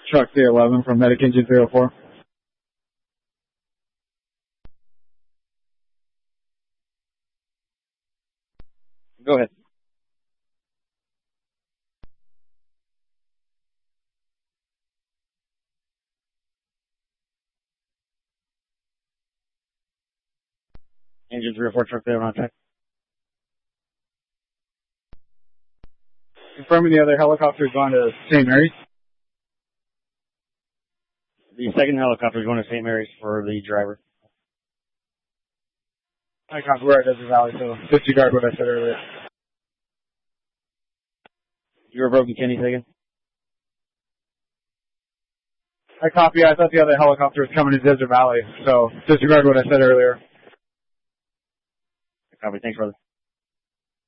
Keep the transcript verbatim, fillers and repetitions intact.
Truck C eleven from Medic Engine three oh four. Go ahead. Engine three oh four, truck there on track. Confirming the other helicopter is going to Saint Mary's. The second helicopter is going to Saint Mary's for the driver. I copy. We're at Desert Valley, so disregard what I said earlier. You were broken, Kenny, second. I copy. I thought the other helicopter was coming to Desert Valley, so disregard what I said earlier. I copy. Thanks, brother.